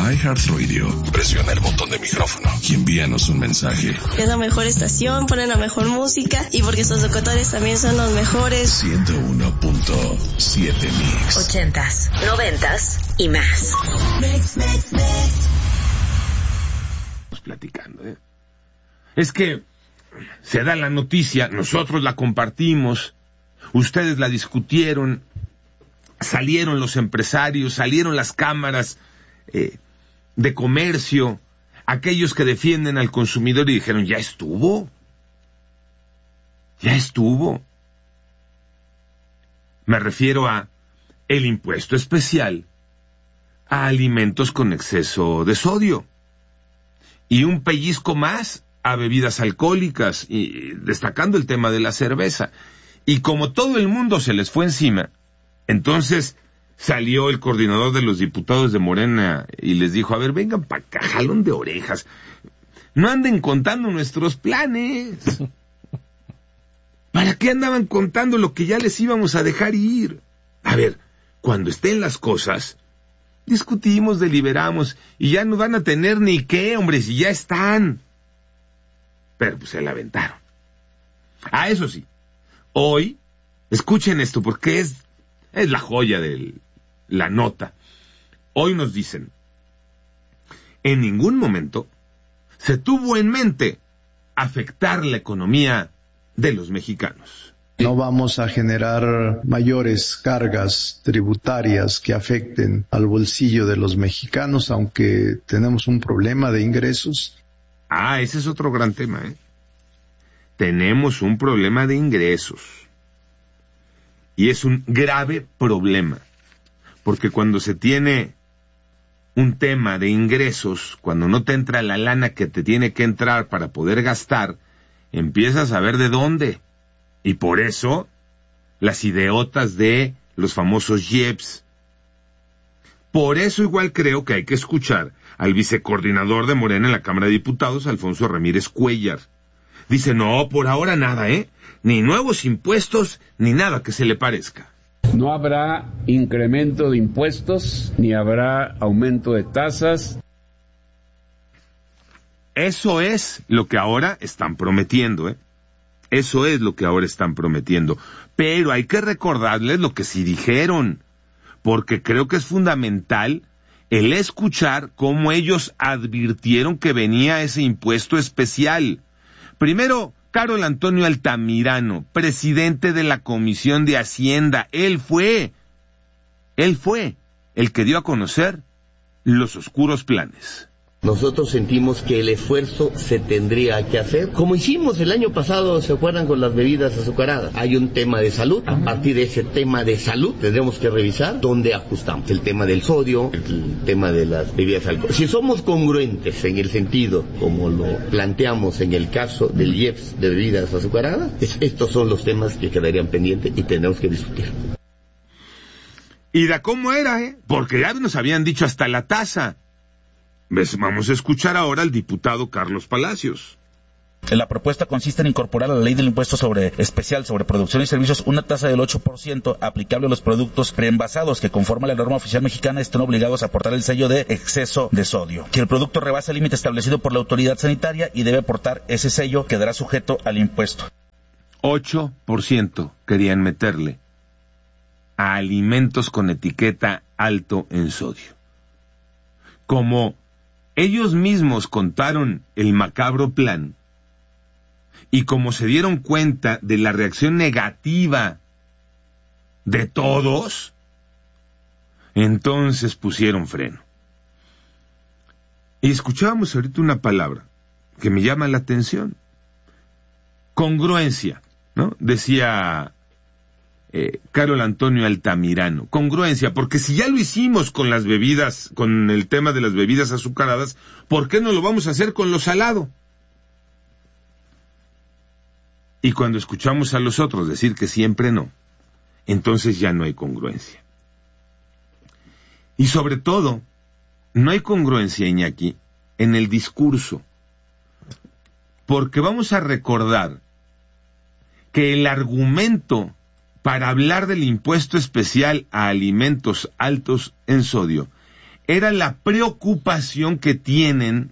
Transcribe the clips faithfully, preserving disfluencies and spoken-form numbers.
iHeartRadio, presiona el botón de micrófono y envíanos un mensaje. Es la mejor estación, ponen la mejor música y porque sus locutores también son los mejores. ciento uno punto siete Mix. Ochentas, noventas y más. Mix, mix, mix. Estamos platicando, ¿eh? Es que se da la noticia, nosotros la compartimos, ustedes la discutieron, salieron los empresarios, salieron las cámaras eh, de comercio, aquellos que defienden al consumidor y dijeron, ya estuvo, ya estuvo. Me refiero a el impuesto especial a alimentos con exceso de sodio y un pellizco más a bebidas alcohólicas, y destacando el tema de la cerveza. Y como todo el mundo se les fue encima, entonces salió el coordinador de los diputados de Morena y les dijo, a ver, vengan para acá, jalón de orejas, no anden contando nuestros planes. ¿Para qué andaban contando lo que ya les íbamos a dejar ir? A ver, cuando estén las cosas, discutimos, deliberamos, y ya no van a tener ni qué, hombre, si ya están. Pero pues se la aventaron. Ah, eso sí, hoy, escuchen esto, porque es, es la joya de la nota. Hoy nos dicen, en ningún momento se tuvo en mente afectar la economía de los mexicanos. No vamos a generar mayores cargas tributarias que afecten al bolsillo de los mexicanos, aunque tenemos un problema de ingresos. Ah, ese es otro gran tema, ¿eh? Tenemos un problema de ingresos. Y es un grave problema. Porque cuando se tiene un tema de ingresos, cuando no te entra la lana que te tiene que entrar para poder gastar, empiezas a ver de dónde. Y por eso, las ideotas de los famosos I E P S. Por eso igual creo que hay que escuchar al vicecoordinador de Morena en la Cámara de Diputados, Alfonso Ramírez Cuéllar. Dice, no, por ahora nada, ¿eh? Ni nuevos impuestos, ni nada que se le parezca. No habrá incremento de impuestos, ni habrá aumento de tasas. Eso es lo que ahora están prometiendo, ¿eh? Eso es lo que ahora están prometiendo. Pero hay que recordarles lo que sí dijeron, porque creo que es fundamental el escuchar cómo ellos advirtieron que venía ese impuesto especial. Primero, Carol Antonio Altamirano, presidente de la Comisión de Hacienda, él fue, él fue el que dio a conocer los oscuros planes. Nosotros sentimos que el esfuerzo se tendría que hacer, como hicimos el año pasado, ¿se acuerdan con las bebidas azucaradas? Hay un tema de salud, a partir de ese tema de salud tendremos que revisar dónde ajustamos. El tema del sodio, el tema de las bebidas alcohólicas. Si somos congruentes en el sentido, como lo planteamos en el caso del I E P S de bebidas azucaradas, es, estos son los temas que quedarían pendientes y tendremos que discutir. ¿Y de cómo era, eh? Porque ya nos habían dicho hasta la tasa. Vamos a escuchar ahora al diputado Carlos Palacios. La propuesta consiste en incorporar a la ley del impuesto sobre especial sobre producción y servicios una tasa del ocho por ciento aplicable a los productos preenvasados que conforme a la norma oficial mexicana estén obligados a aportar el sello de exceso de sodio. Que el producto rebasa el límite establecido por la autoridad sanitaria y debe aportar ese sello, quedará sujeto al impuesto. ocho por ciento querían meterle a alimentos con etiqueta alto en sodio. Como ellos mismos contaron el macabro plan, y como se dieron cuenta de la reacción negativa de todos, entonces pusieron freno. Y escuchábamos ahorita una palabra que me llama la atención. Congruencia, ¿no? Decía eh, Carol Antonio Altamirano. Congruencia, porque si ya lo hicimos con las bebidas, con el tema de las bebidas azucaradas, ¿por qué no lo vamos a hacer con lo salado? Y cuando escuchamos a los otros decir que siempre no, entonces ya no hay congruencia. Y sobre todo, no hay congruencia, Iñaki, en el discurso. Porque vamos a recordar que el argumento para hablar del impuesto especial a alimentos altos en sodio era la preocupación que tienen,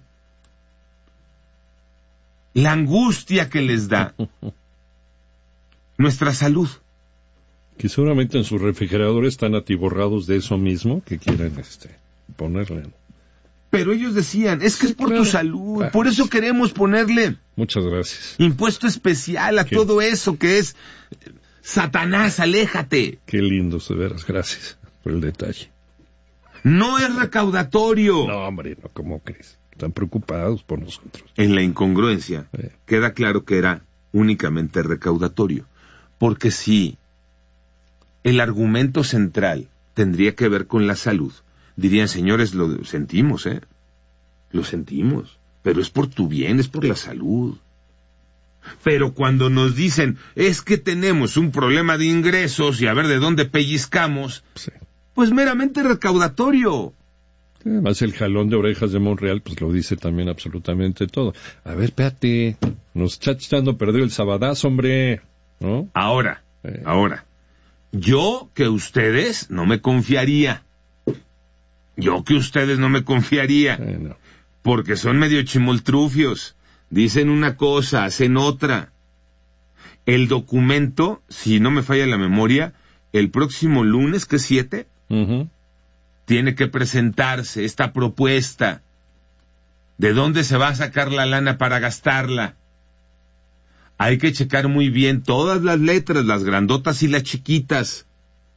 la angustia que les da nuestra salud. Que seguramente en sus refrigeradores están atiborrados de eso mismo que quieren este ponerle. Pero ellos decían, es que sí, es por claro. tu salud, ah, por eso sí. queremos ponerle muchas gracias impuesto especial a Qué... todo eso que es Satanás, aléjate. Qué lindo, de veras, gracias por el detalle. No es recaudatorio. No, hombre, no, ¿cómo crees? Están preocupados por nosotros. En la incongruencia, eh. queda claro que era únicamente recaudatorio. Porque si el argumento central tendría que ver con la salud, dirían, señores, lo sentimos, ¿eh? Lo sentimos, pero es por tu bien, es por la salud. Pero cuando nos dicen, es que tenemos un problema de ingresos y a ver de dónde pellizcamos, sí. pues meramente recaudatorio. Además el jalón de orejas de Monreal, pues lo dice también absolutamente todo. A ver, espérate, nos está echando a perder el sabadazo, hombre, ¿no? Ahora, eh. ahora, yo que ustedes no me confiaría. Yo que ustedes no me confiaría. Eh, no. Porque son medio chimoltrufios. Dicen una cosa, hacen otra. El documento, si no me falla la memoria, el próximo lunes, que es siete, uh-huh. tiene que presentarse esta propuesta. ¿De dónde se va a sacar la lana para gastarla? Hay que checar muy bien todas las letras, las grandotas y las chiquitas.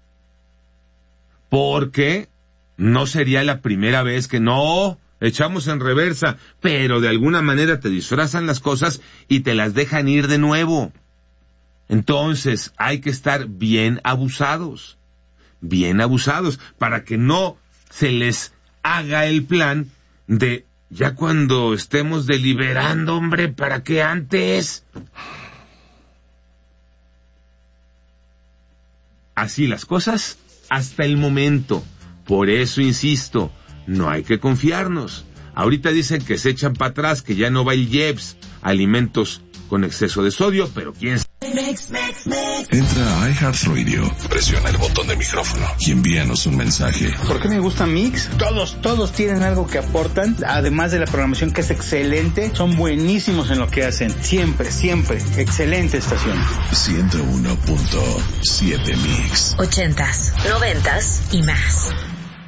Porque no sería la primera vez que no... echamos en reversa, pero de alguna manera te disfrazan las cosas y te las dejan ir de nuevo. Entonces, hay que estar bien abusados, bien abusados, para que no se les haga el plan de, ya cuando estemos deliberando, hombre, ¿para qué antes? Así las cosas, hasta el momento. Por eso insisto, no hay que confiarnos. Ahorita dicen que se echan para atrás, que ya no va el I E P S, alimentos con exceso de sodio, pero quién sabe. Entra a iHeartRadio, presiona el botón de micrófono y envíanos un mensaje. ¿Por qué me gusta Mix? Todos, todos tienen algo que aportan, además de la programación que es excelente, son buenísimos en lo que hacen. Siempre, siempre, excelente estación. ciento uno punto siete Mix. Ochentas, noventas y más.